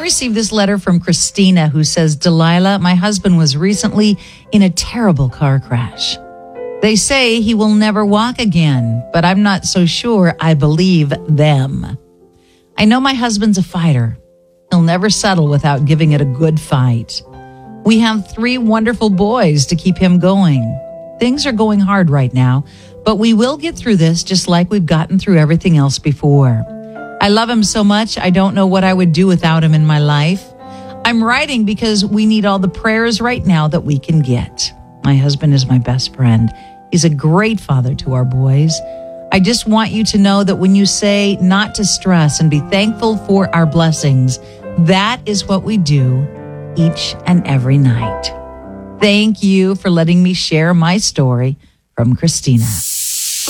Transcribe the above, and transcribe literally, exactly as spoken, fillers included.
received this letter from Christina, who says, Delilah, my husband was recently in a terrible car crash. They say he will never walk again, but I'm not so sure I believe them. I know my husband's a fighter. He'll never settle without giving it a good fight. We have three wonderful boys to keep him going. Things are going hard right now, but we will get through this just like we've gotten through everything else before. I love him so much, I don't know what I would do without him in my life. I'm writing because we need all the prayers right now that we can get. My husband is my best friend. He's a great father to our boys. I just want you to know that when you say not to stress and be thankful for our blessings, that is what we do each and every night. Thank you for letting me share my story from Christina.